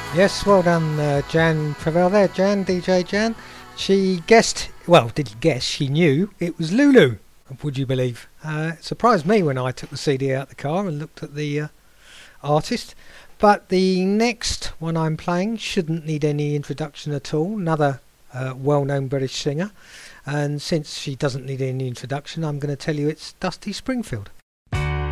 Yes, well done, Jan Prevel there. DJ Jan. She guessed, well, didn't guess, she knew it was Lulu, would you believe? It surprised me when I took the CD out of the car and looked at the artist. But the next one I'm playing shouldn't need any introduction at all. Another well-known British singer. And since she doesn't need any introduction, I'm going to tell you it's Dusty Springfield.